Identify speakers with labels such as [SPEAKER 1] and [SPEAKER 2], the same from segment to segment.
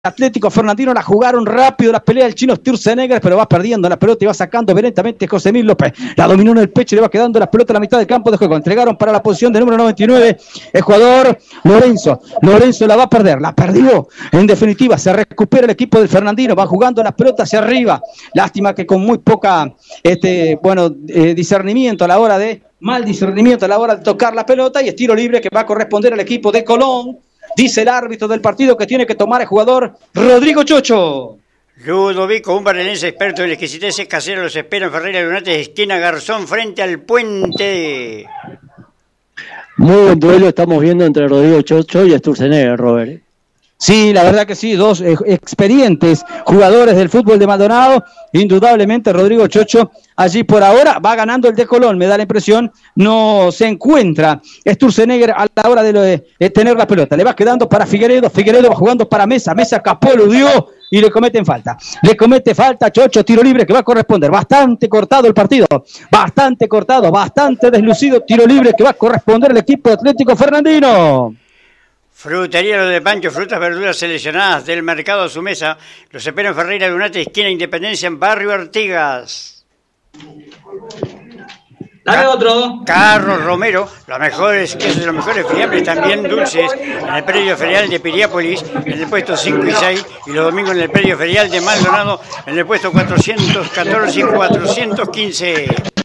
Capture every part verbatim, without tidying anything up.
[SPEAKER 1] Atlético Fernandino. La jugaron rápido, la pelea del chino Sturzenegger, pero va perdiendo la pelota y va sacando violentamente José Mil López. La dominó en el pecho y le va quedando la pelota a la mitad del campo de juego. Entregaron para la posición de número noventa y nueve el jugador Lorenzo. Lorenzo la va a perder, la perdió. En definitiva, se recupera el equipo del Fernandino. Va jugando la pelota hacia arriba. Lástima que con muy poca este, bueno, eh, discernimiento a la hora de, mal discernimiento a la hora de tocar la pelota, y es tiro libre que va a corresponder al equipo de Colón. Dice el árbitro del partido que tiene que tomar el jugador Rodrigo Chocho.
[SPEAKER 2] Ludovico, un barrelense experto en exquisiteces caseras, los espera en Ferreira Lunate, esquina Garzón, frente al puente.
[SPEAKER 3] Muy buen duelo estamos viendo entre Rodrigo Chocho y Sturzenegger, Robert.
[SPEAKER 1] Sí, la verdad que sí, dos eh, experientes jugadores del fútbol de Maldonado. Indudablemente Rodrigo Chocho allí por ahora va ganando el de Colón, me da la impresión. No se encuentra Sturzenegger a la hora de, lo de, de tener la pelota. Le va quedando para Figueredo, Figueredo va jugando para Mesa, Mesa capó, lo dio y le cometen falta. Le comete falta Chocho, tiro libre que va a corresponder. Bastante cortado el partido, bastante cortado, bastante deslucido, tiro libre que va a corresponder al equipo Atlético Fernandino.
[SPEAKER 2] Frutería Lo de Pancho, frutas, verduras seleccionadas del mercado a su mesa. Los espera en Ferreira Lunate, esquina Independencia, en Barrio Artigas.
[SPEAKER 1] Dale otro.
[SPEAKER 2] Carlos Romero, los mejores quesos y los mejores fiambres, también dulces, en el predio ferial de Piriápolis, en el puesto cinco y seis, y los domingos en el predio ferial de Maldonado, en el puesto cuatrocientos catorce y cuatrocientos quince.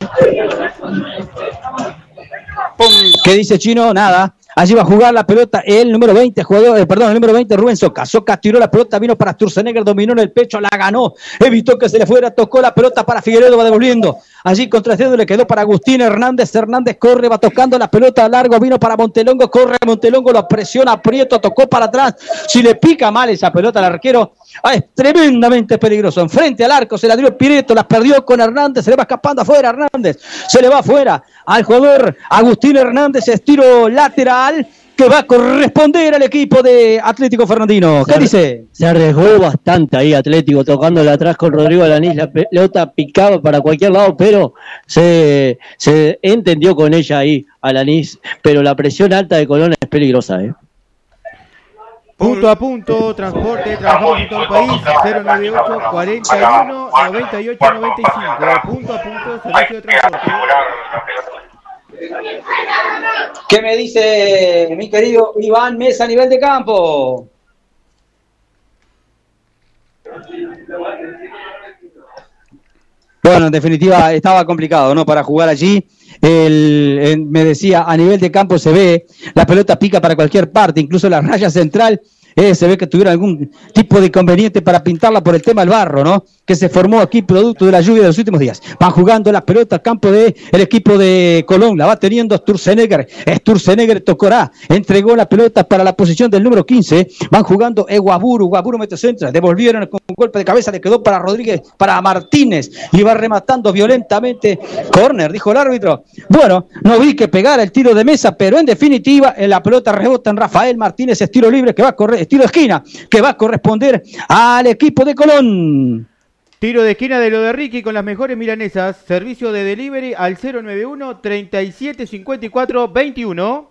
[SPEAKER 1] ¡Pum! ¿Qué dice Chino? Nada. Allí va a jugar la pelota el número veinte, jugador, eh, perdón, el número veinte, Rubén Soca. Soca tiró la pelota, vino para Sturzenegger, dominó en el pecho, la ganó, evitó que se le fuera, tocó la pelota para Figueredo, va devolviendo. Allí contra el dedo le quedó para Agustín Hernández. Hernández corre, va tocando la pelota largo, vino para Montelongo, corre Montelongo, lo presiona, Prieto, tocó para atrás. Si le pica mal esa pelota al arquero, ah, es tremendamente peligroso. Enfrente al arco, se la dio Prieto, la perdió con Hernández, se le va escapando afuera Hernández, se le va afuera al jugador Agustín Hernández, estiro lateral que va a corresponder al equipo de Atlético Fernandino. ¿Qué se dice?
[SPEAKER 3] Se arriesgó bastante ahí Atlético, tocándola atrás con Rodrigo Alanís, la pelota picaba para cualquier lado, pero se, se entendió con ella ahí Alanís, pero la presión alta de Colón es peligrosa, ¿eh?
[SPEAKER 4] Punto a punto, transporte, trabajamos en todo el país, cero noventa y ocho, cuarenta y uno, noventa y ocho, noventa y cinco. Punto a punto, servicio de transporte.
[SPEAKER 1] ¿Qué me dice mi querido Iván Mesa a nivel de campo? Bueno, en definitiva estaba complicado, ¿no? Para jugar allí. El, el, me decía, a nivel de campo se ve, la pelota pica para cualquier parte, incluso la raya central. Eh, se ve que tuvieron algún tipo de inconveniente para pintarla por el tema del barro, ¿no? Que se formó aquí producto de la lluvia de los últimos días. Van jugando la pelota al campo del equipo de Colón, la va teniendo Sturzenegger. Sturzenegger tocará, entregó la pelota para la posición del número quince. Van jugando Eguaburu, Guaburu mete centro, devolvieron con un golpe de cabeza, le quedó para Rodríguez, para Martínez, y va rematando violentamente. Corner, dijo el árbitro. Bueno, no vi que pegara el tiro de Mesa, pero en definitiva en la pelota rebota en Rafael Martínez, es tiro libre que va a correr, tiro de esquina, que va a corresponder al equipo de Colón.
[SPEAKER 4] Tiro de esquina de lo de Ricky con las mejores milanesas. Servicio de delivery al cero noventa y uno, treinta y siete, cincuenta y cuatro, veintiuno.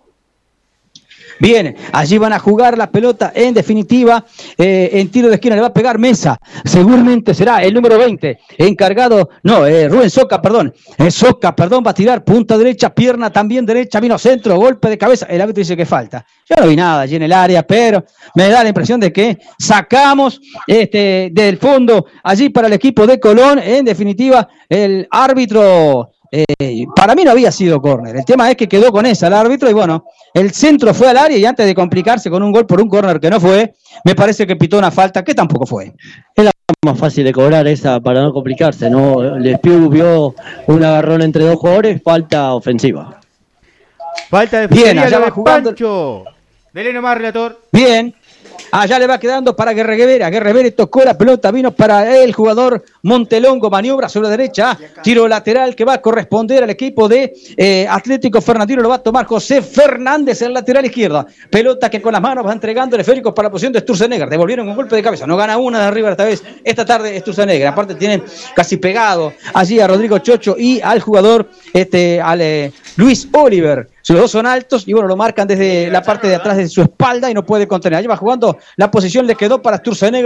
[SPEAKER 1] Bien, allí van a jugar la pelota, en definitiva, eh, en tiro de esquina le va a pegar Mesa, seguramente será el número veinte, encargado, no, eh, Rubén Soca, perdón, eh, Soca, perdón, va a tirar punta derecha, pierna también derecha, vino centro, golpe de cabeza, el árbitro dice que falta. Yo no vi nada allí en el área, pero me da la impresión de que sacamos este del fondo allí para el equipo de Colón, en definitiva, el árbitro... Eh, para mí no había sido córner, el tema es que quedó con esa el árbitro y bueno, el centro fue al área y antes de complicarse con un gol por un córner que no fue, me parece que pitó una falta que tampoco fue.
[SPEAKER 3] Es la más fácil de cobrar esa para no complicarse, ¿no? Lespiu vio un agarrón entre dos jugadores, falta ofensiva.
[SPEAKER 4] Falta de
[SPEAKER 1] Bien, allá va jugando
[SPEAKER 4] Pancho. Dele nomás, relator.
[SPEAKER 1] Bien. Allá le va quedando para Guerreguera. Guerreguera tocó la pelota, vino para el jugador Montelongo, maniobra sobre la derecha, tiro lateral que va a corresponder al equipo de eh, Atlético Fernandino, lo va a tomar José Fernández en el lateral izquierda. Pelota que con las manos va entregando el esférico para la posición de Sturzenegger. Devolvieron un golpe de cabeza, no gana una de arriba esta vez, esta tarde Sturzenegger. Aparte tienen casi pegado allí a Rodrigo Chocho y al jugador, este, al eh, Luis Oliver. Los dos son altos y bueno, lo marcan desde la parte de atrás de su espalda y no puede contener. Allí va jugando, la posición le quedó para Sturzenegger.